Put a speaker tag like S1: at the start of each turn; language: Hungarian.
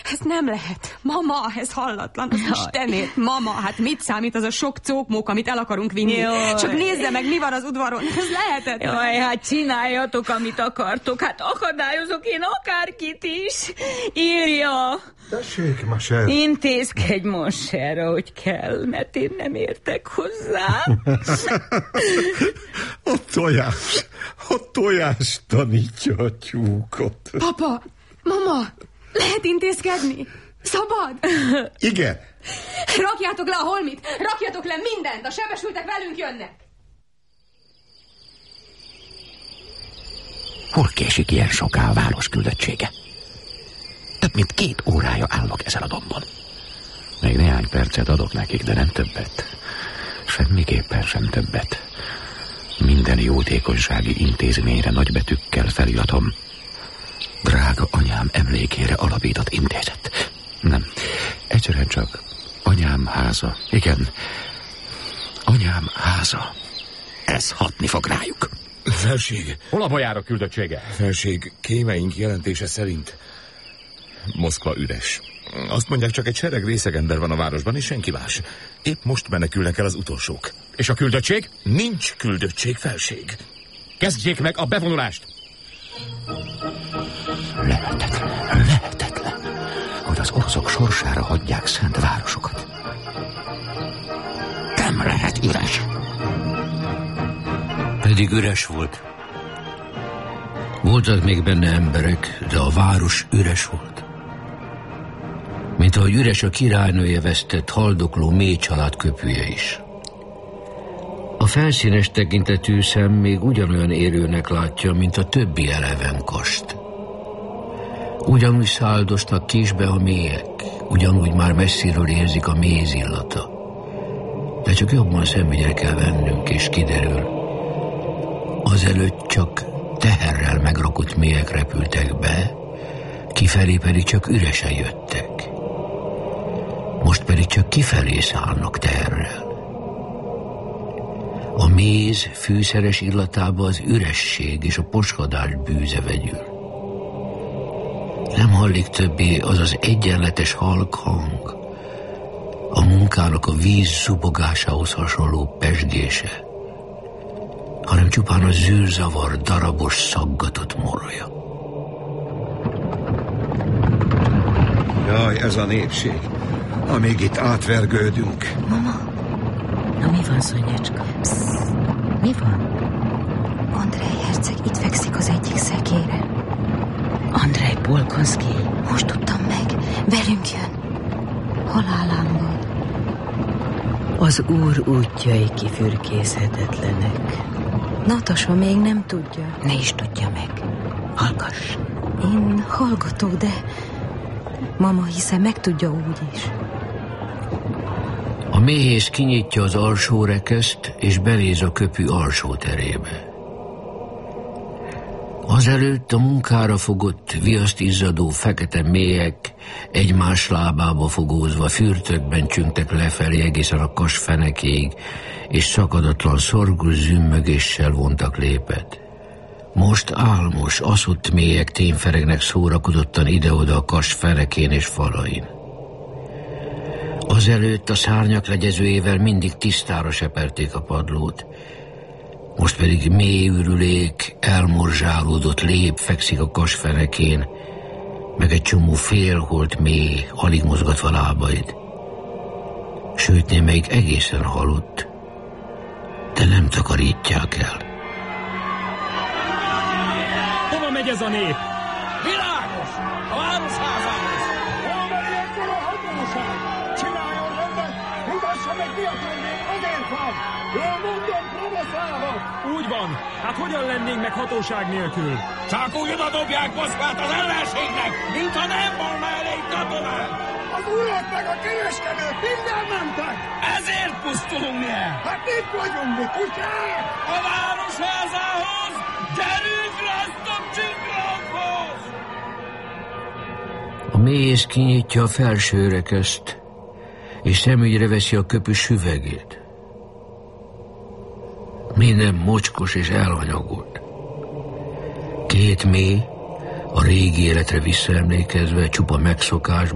S1: Ez nem lehet. Mama, ez hallatlan. Az Istenért. Mama, hát mit számít az a sok cókmók, amit el akarunk vinni?
S2: Jaj.
S1: Csak nézze meg, mi van az udvaron. Ez lehetetlen.
S2: Jaj, hát csináljatok, amit akartok. Hát akadályozok én akárkit is. Írja.
S3: Tessék, Maser.
S2: Intézkedj most erre, hogy kell, mert én nem értek hozzá.
S3: A tojás tanítja a tyúkot.
S1: Papa, mama, lehet intézkedni? Szabad?
S3: Igen.
S1: Rakjátok le a holmit, rakjatok le mindent, a sebesültek velünk jönnek.
S4: Hol késik ilyen soká a város küldöttsége? Több mint 2 órája állok ezen a dombon. Még néhány percet adok nekik, de nem többet. Semmiképpen sem többet. Minden jótékonysági intézményre nagybetűkkel feliratom: drága anyám emlékére alapított intézet. Nem, egyszerűen csak anyám háza. Igen, anyám háza. Ez hatni fog rájuk.
S5: Felség.
S6: Hol a bojárok küldöttsége?
S5: Felség, kémeink jelentése szerint Moszkva üres. Azt mondják, csak egy sereg részegember van a városban, és senki más. Épp most menekülnek el az utolsók.
S6: És a küldöttség?
S5: Nincs küldöttség, felség.
S6: Kezdjék meg a bevonulást!
S4: Lehetetlen, hogy az oroszok sorsára hagyják szent városokat. Nem lehet üres.
S7: Pedig üres volt. Voltak még benne emberek, de a város üres volt. Mint ahogy üres a királynője vesztett haldokló mély család köpője is. A felszínes tekintetű szem még ugyanolyan érőnek látja, mint a többi eleven kast. Ugyanúgy száldosnak késbe a mélyek, ugyanúgy már messziről érzik a méz illata. De csak jobban szemügyre kell vennünk, és kiderül, azelőtt csak teherrel megrakott mélyek repültek be, kifelé pedig csak üresen jöttek. Most pedig csak kifelé szállnak teherrel. A méz fűszeres illatába az üresség és a poskodás bűze vegyül. Nem hallik többé az az egyenletes halk hang, a munkának a víz zubogásához hasonló pezsgése, hanem csupán a zűrzavar darabos szaggatott morja.
S3: Jaj, ez a népség. Amíg itt átvergődünk.
S8: Mama, na mi van, Szonyecska? Pssz, mi van? Andrej herceg itt fekszik az egyik szekére.
S2: Andrej Bolkonszky.
S8: Most tudtam meg, velünk jön. Halálámban.
S2: Az úr útjai kifürkészhetetlenek.
S8: Natasa még nem tudja.
S2: Ne is tudja meg. Hallgass.
S8: Én hallgatok, de mama hisze megtudja úgy is.
S7: A méhész kinyitja az alsó rekeszt, és benéz a köpű alsó terébe. Azelőtt a munkára fogott, viaszt izzadó fekete méhek egymás lábába fogózva fürtökben csüngtek lefelé egészen a kas fenekéig, és szakadatlan szorgos zümmögéssel vontak lépet. Most álmos, aszott mélyek tényferegnek szórakozottan ide-oda a kas fenekén és falain. Azelőtt a szárnyak legyezőjével mindig tisztára seperték a padlót. Most pedig mély ürülék, elmorzsálódott lép fekszik a kas fenekén, meg egy csomó félholt mély, alig mozgatva lábait. Sőt, némelyik egészen halott, de nem takarítják el.
S6: Hova megy ez a nép? Világos! A városházához! Hol van ilyenkor a hatóság? Csináljon rendet! Mutassa meg, mi a többé! Azért van! Jól mondom, provokálok! Úgy van. Hát hogyan lennénk meg hatóság nélkül? Csak úgy oda dobják Moszkvát az ellenségnek, mintha nem volna elég katonák! Az urak meg a kereskedők minden mentek! Ezért pusztulunk mi el! Hát mit vagyunk mi, kutyák? A városházához! Gyerünk, Rasztok Csinkrókhoz!
S7: A méhész kinyitja a felső rekeszt, és szemügyre veszi a köpű süvegét. Minden mocskos és elhanyagolt. 2 méh, a régi életre visszaemlékezve, csupa megszokás,